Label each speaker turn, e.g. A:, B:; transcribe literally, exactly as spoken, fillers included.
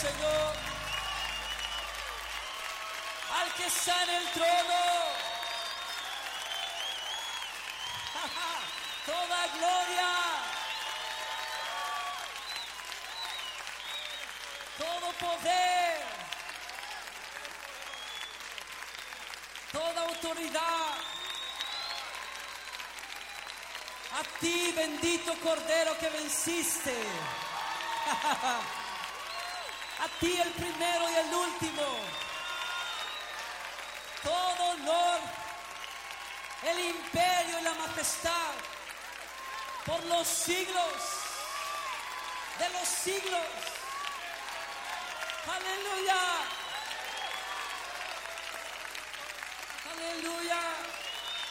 A: Señor, al que está en el trono. Toda gloria, todo poder, toda autoridad, a ti, bendito Cordero que venciste, a ti el primero y el último, todo honor, el imperio y la majestad, por los siglos de los siglos. Aleluya. Aleluya.